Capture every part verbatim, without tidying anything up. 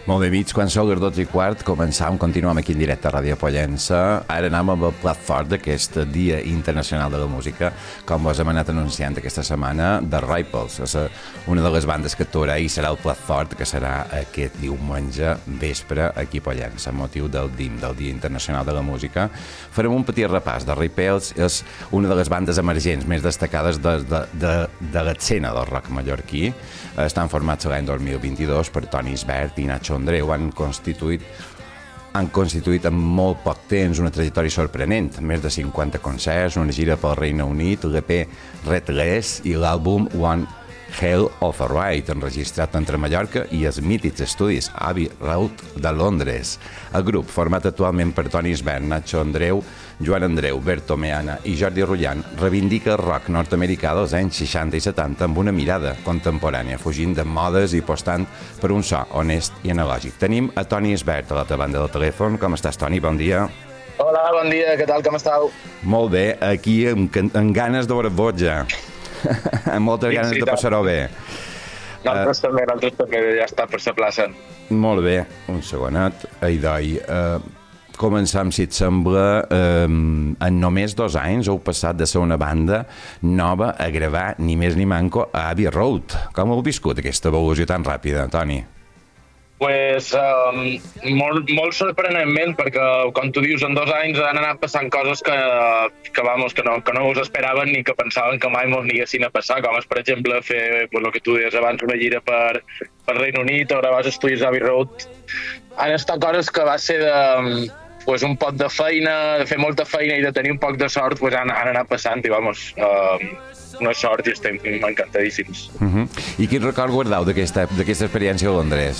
Molt bé, Vits, quan sou les dotze i quart, començam, continuem aquí en directe a Ràdio Pollença. Ara anem amb el plat fort d'aquest Dia Internacional de la Música, com vos hem anat anunciant aquesta setmana, de Ripples. És una de les bandes que actuarà i serà el plat fort, que serà aquest diumenge vespre aquí a Pollença, amb motiu del D I M, del Dia Internacional de la Música. Farem un petit repàs. The Ripples és una de les bandes emergents més destacades de, de, de, de l'escena del rock mallorquí. Estan formats l'any dos mil vint-i-dos per Toni Isbert i Nacho Andreu. Han constituït han constituït en molt poc temps una trajectòria sorprenent, més de cinquanta concerts, una gira pel Regne Unit, l'E P Redless i l'àlbum One Hell of a Ride, enregistrat entre Mallorca i els mítics estudis Abbey Road de Londres. El grup, format actualment per Toni Isbert, Nacho Andreu, Joan Andreu, Berto Meana i Jordi Rullan, reivindica el rock nord-americà dels anys seixanta i setanta amb una mirada contemporània, fugint de modes i apostant per un so honest i analògic. Tenim a Toni Isbert a l'altra banda del telèfon. Com estàs, Toni? Bon dia. Hola, bon dia. Què tal? Com estàu? Molt bé. Aquí amb, amb ganes de veure-vos ja. amb moltes ganes sí, sí, de passar-ho bé. Nosaltres uh, també, nosaltres també, ja està per la plaça. Molt bé. Un segonet. Ai, doi. Uh, Començam, si et sembla, eh, en només dos anys heu passat de ser una banda nova a gravar ni més ni manco a Abbey Road. Com heu viscut aquesta evolució tan ràpida, Toni? Pues, um, molt, molt sorprenentment, perquè, com tu dius, en dos anys han anat passant coses que, que, vamos, que, no, que no us esperaven ni que pensaven que mai mos n'haguessin a passar, com és, per exemple, fer pues, el que tu deies abans, una gira per, per Regne Unit o gravar els estudis Abbey Road. Han estat coses que va ser de... pues un poc de feina, de fer molta feina i de tenir un poc de sort, pues han, han anat passant i, vamos, uh, una sort i estem encantadíssims. Uh-huh. I quin record guardeu d'aquesta experiència a Londres?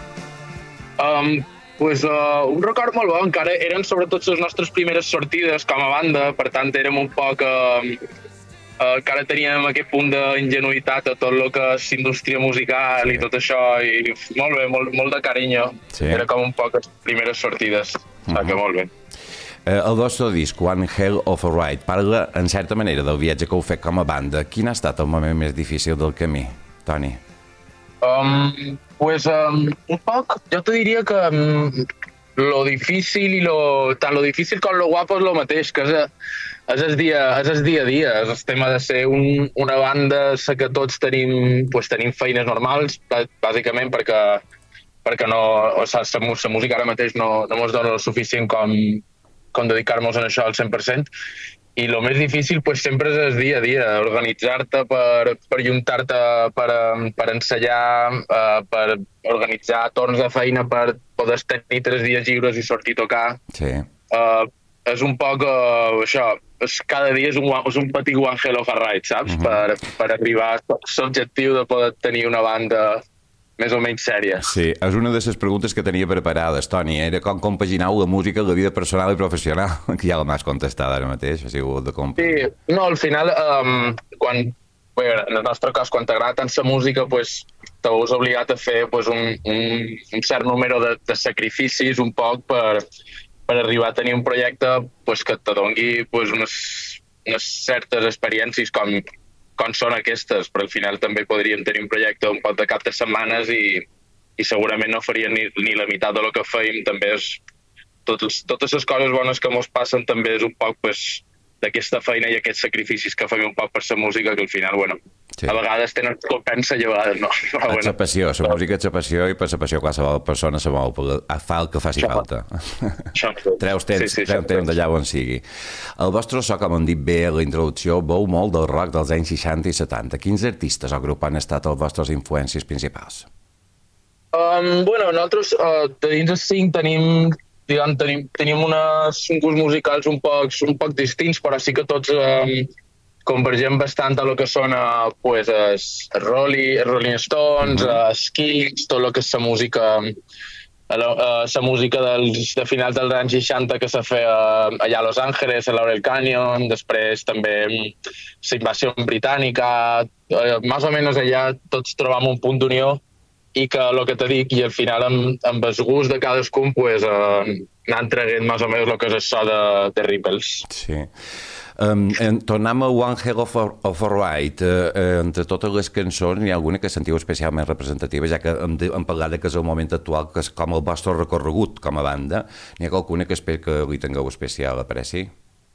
Um, pues, uh, un record molt bo, encara eren sobretot les nostres primeres sortides com a banda, per tant érem un poc... Uh, uh, encara teníem aquest punt d'ingenuïtat a tot el que és indústria musical sí. I tot això, i molt bé, molt, molt de carinyo. Sí. Era com un poc les primeres sortides. Uh-huh. Que molt bé. Eh, el vostre disc, One Hell of a Ride, parla, en certa manera, del viatge que heu fet com a banda. Quin ha estat el moment més difícil del camí, Toni? Um, pues, um, un poc, jo te diria que um, lo difícil i lo, tant lo difícil com lo guapo és lo mateix, que és, és, el, dia, és el dia a dia, és el tema de ser un, una banda que tots tenim, pues, tenim feines normals, bàsicament perquè perquè no, o sigui, la música ara mateix no, no ens dona el suficient com, com dedicar-nos a això al cent per cent. I el més difícil pues, sempre és el dia a dia, organitzar-te per, per juntar-te, per, per ensenyar, uh, per organitzar torns de feina per poder tenir tres dies lliures i sortir a tocar. Sí. Uh, és un poc uh, això, és, cada dia és un, és un petit one hell of a ride, saps? Uh-huh. per, per arribar a l'objectiu de poder tenir una banda més o menys sèria. Sí, és una de les preguntes que tenia preparades, Toni. Era com compaginau la música amb la vida personal i professional, que ja l'has contestat ara mateix. Ha sigut de comp... Sí, no, al final, um, quan, bé, en el nostre cas, quan t'agrada tant la música, pues, te veus obligat a fer pues, un, un, un cert número de, de sacrificis, un poc, per, per arribar a tenir un projecte pues, que te doni pues, unes, unes certes experiències com com són aquestes, però al final també podríem tenir un projecte un poc de cap de setmanes i, i segurament no faria ni, ni la meitat del que feim. També és totes, totes les coses bones que ens passen també és un poc pues, d'aquesta feina i aquests sacrificis que fem un poc per la música, que al final, bueno, sí. A vegades tenen compensa i a vegades no. Però, bueno. És la passió, la música és la passió i per la passió qualsevol persona se mou, fa el que faci això, falta. Això. Treus temps, sí, sí, treus temps d'allà on sigui. El vostre so, com hem dit bé a la introducció, veu molt del rock dels anys seixanta i setanta. Quins artistes o grups han estat les vostres influències principals? Um, bueno, nosaltres uh, de dins els cinc tenim Diguem, tenim, tenim unes, uns gustos musicals un poc, un poc distints, però sí que tots eh, convergem bastant a lo que són eh, pues, els Rolling, Rolling Stones, mm-hmm. els Kings, tot el que és la música, la, la música dels, de finals dels anys seixanta que se feia allà a Los Angeles, a Laurel Canyon, després també la invasió britànica, eh, més o menys allà tots trobam un punt d'unió i que el que te dic, i al final amb, amb el gust de cadascun pues, eh, n'han traguet més o menys el que és això de, de Ripples. Sí. Um, en, tornem a One Hell of a, of a Ride. Uh, uh, entre totes les cançons n'hi ha alguna que sentiu especialment representativa, ja que hem, hem parlat que és el moment actual, que és com el vostre recorregut com a banda. N'hi ha alguna que espero que li tingueu especial apreci?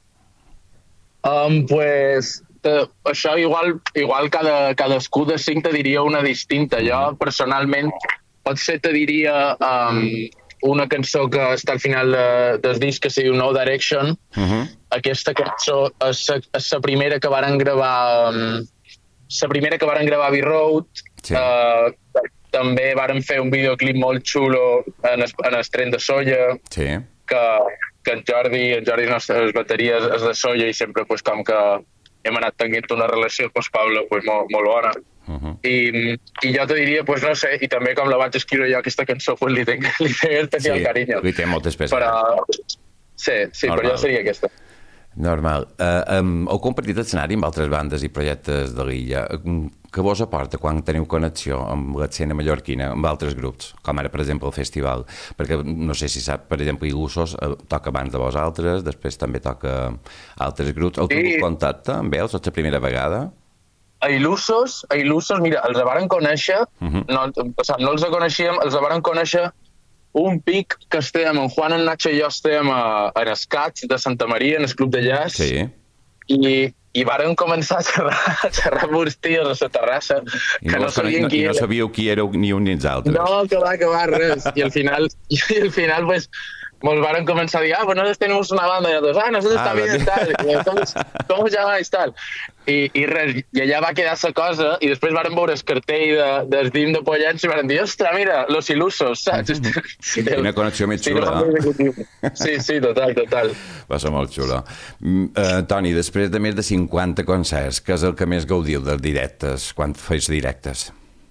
Um, pues, te, això igual, igual cada, cadascú de cinc te diria una distinta. Jo, personalment, potser te diria um, una cançó que està al final de, del disc que es diu No Direction. Uh-huh. Aquesta cançó és la primera que varen gravar um, la primera que varen gravar Abbey Road. Sí. Uh, també varen fer un videoclip molt xulo en el, en el tren de Solla. Sí. Que, que en Jordi, en Jordi les nostres bateries és de Solla i sempre pues, com que hem anat tenint una relació amb pues, Pablo pues, molt, molt bona. Uh-huh. I, i jo te diria, pues no sé, i també com la vaig escriure jo aquesta cançó, pues li tinc, li tinc especial sí, carinyo. Li té molt especial. Però, sí, sí, Normal. Però jo seria aquesta. Normal. Uh, um, heu compartit escenari amb altres bandes i projectes de l'illa. Què vos aporta quan teniu connexió amb l'escena mallorquina, amb altres grups, com ara, per exemple, el festival? Perquè no sé si sap, per exemple, Ilussos uh, toca abans de vosaltres, després també toca altres grups. Heu tingut sí. contacte amb ells? És la primera vegada? A Il·lusos, a Il·lusos, mira, els varen conèixer, uh-huh. no, o sigui, no els coneixíem, els varen conèixer un pic que estem, en Juan, en Nacho i jo estem a, a Escats de Santa Maria, en el Club de Jazz, sí. i, i varen començar a xerrar, a xerrar amb uns tios a la terrassa, I que no, no sabien no, qui era. I no sabíeu qui éreu ni un ni els altres. No, que va, que va, res. I al final, i al final, pues, nos varen començar a dir, ah, pues nosotros tenemos una banda, y nosotros, ah, nosotros ah, también, tal, y entonces, ¿cómo os llamáis, tal? I, i res, i allà va quedar la cosa, i després varen veure el cartell de, del D I M de Pollença i varen dir, ostres, mira, Los Ilusos, saps? Sí, una connexió més xula, eh? Sí, sí, total, total. Va ser molt xula. Uh, Toni, després de més de cinquanta concerts, què és el que més gaudiu dels directes, quan feis directes?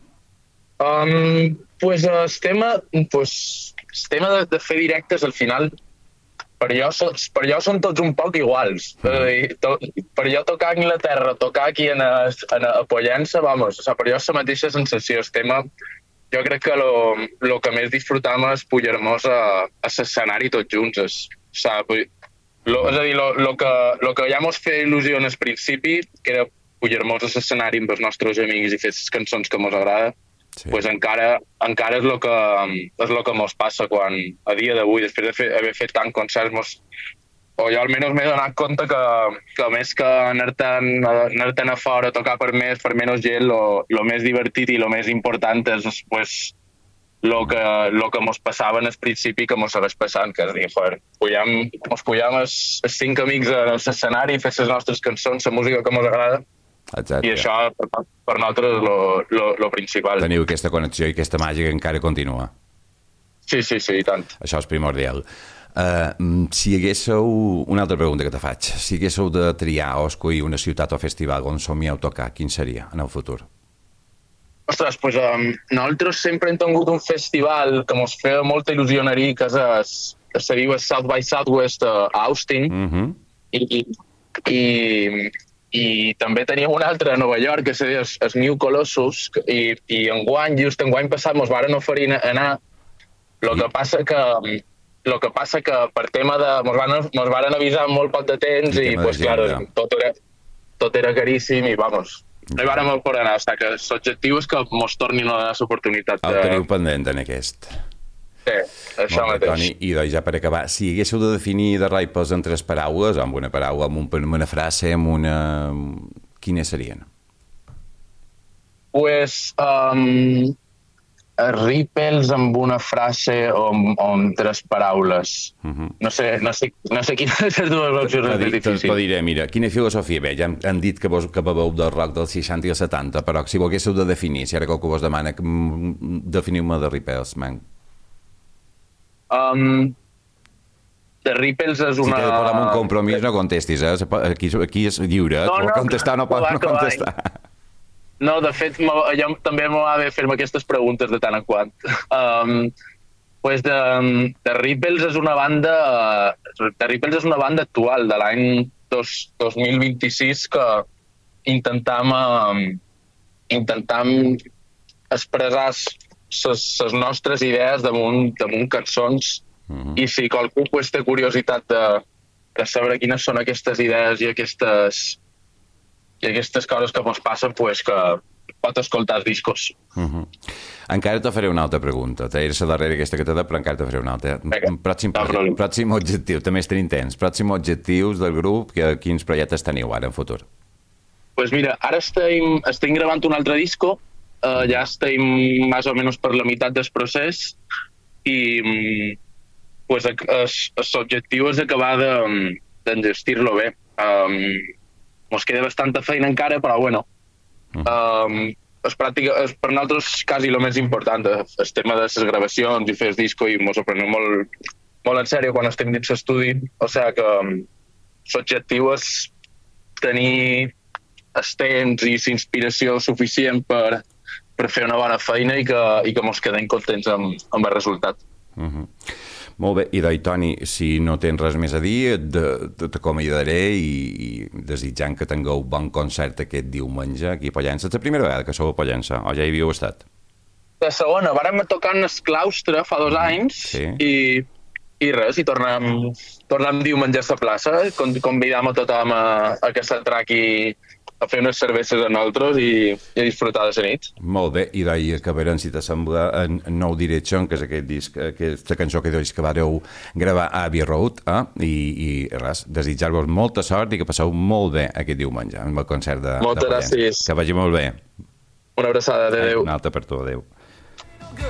Um, pues el tema, pues, el tema de, de fer directes, al final, per jo, per jo són tots un poc iguals. Mm. To, per jo tocar a Anglaterra, tocar aquí en a, en a Pollença, vamos, o sigui, per jo és la mateixa sensació. El tema, jo crec que lo, lo que més disfrutam és pujar-nos a, a l'escenari tots junts. És, o sigui, lo, és a dir, lo, lo, que, lo que ja mos feia il·lusió en el principi, que era pujar-nos a l'escenari amb els nostres amics i fer les cançons que mos agrada, sí. pues encara, encara és el que, és el que mos passa quan, a dia d'avui, després de fer, haver fet tant concerts, mos, o jo almenys m'he donat compte que, que més que anar-te'n anar a fora a tocar per més, per menys gent, lo, lo més divertit i lo més important és pues, lo que, lo que mos passava en el principi que mos segueix passant, que és dir, joder, pujam, mos pujam els, els cinc amics a l'escenari, fer les nostres cançons, la música que mos agrada. Exacte. I això per, per nosaltres és lo, lo, lo principal. Teniu aquesta connexió i aquesta màgia que encara continua. Sí, sí, sí, i tant. Això és primordial. Uh, si haguéssiu... Una altra pregunta que te faig. Si haguéssiu de triar o escollir una ciutat o festival on somieu tocar, quin seria en el futur? Ostres, doncs um, nosaltres sempre hem tingut un festival que ens feia molta il·lusió anar-hi, que és, se diu South by Southwest a Austin, uh-huh. i, i, i i també teníem un altre a Nova York que se diu el New Colossus i, i enguany, just enguany passat mos varen oferir anar, el que passa que el que passa que per tema de... mos van, mos varen avisar molt poc de temps i, pues, clar, tot era, tot era caríssim i, vamos, no hi vàrem poder anar, que l'objectiu és que mos tornin a donar l'oportunitat de... El teniu pendent en aquest. Sí, això Molt mateix. Toni, i doncs ja per acabar, si haguéssiu de definir The Riples en tres paraules, amb una paraula, amb, un, amb una frase, amb una... quines serien? Pues, um, Ripples amb una frase o amb, o amb tres paraules. Uh-huh. No sé, no sé, no sé quines de les dues opcions és difícil. T'ho diré, mira, quina filosofia ve? Ja han, han dit que vos que beveu del rock dels seixanta i els setanta, però si ho haguéssiu de definir, si ara qualcú vos demana, definiu-me The Ripples, man. Um, The Ripples és una... Si t'he de posar un compromís, no contestis, eh? Aquí, aquí és lliure, no, no, contestar no pot no contestar. No, de fet, jo també m'ha de fer-me aquestes preguntes de tant en quant. Um, pues de, The Ripples és una banda... The Ripples és una banda actual, de l'any dos mil vint-i-sis, que intentam, um, intentam expressar les nostres idees damunt, damunt cançons, uh-huh. i si qualcú pues, té curiositat de, de saber quines són aquestes idees i aquestes, i aquestes coses que ens passen, pues, que pot escoltar els discos. Uh -huh. Encara te faré una altra pregunta. T'era la darrera aquesta que t'he dit, però encara te faré una altra. Pròxim, no, pròxim objectiu, també estem intents. Pròxim objectius del grup, que, quins projectes teniu ara en futur? Pues mira, ara estem, estem gravant un altre disco, uh, ja estem més o menys per la meitat del procés i pues, l'objectiu és acabar d'engestir-lo bé. Um, ens queda bastanta feina encara, però bueno, um, és, pràctica, és per nosaltres quasi el més important, el tema de les gravacions i fer el disco, i ens ho prenem molt, molt en sèrio quan estem dins l'estudi. O sigui que um, l'objectiu és tenir el temps i l'inspiració suficient per, per fer una bona feina i que, i que ens quedem contents amb, amb el resultat. Uh -huh. Molt bé, i d'ahir, Toni, si no tens res més a dir, t'acomiadaré i, i desitjant que tingueu bon concert aquest diumenge aquí a Pollença. És la primera vegada que sou a Pollença, o ja hi havíeu estat? La segona, vàrem tocar en el claustre fa dos anys, sí. i, i res, i tornem, tornem diumenge a la plaça, convidam a tothom a, a que s'atraqui a fer unes cerveses a nosaltres i, i a disfrutar de la nit. Molt bé, i d'ahir acabarem, si t'assembla, en Nou Direction, que és aquest disc, aquesta cançó que dius que vareu gravar a Abbey Road, eh? I, i res, desitjar-vos molta sort i que passeu molt bé aquest diumenge amb el concert de, Moltes de Pollença. gràcies. Que vagi molt bé. Una abraçada, adéu. Una altra per tu, adéu.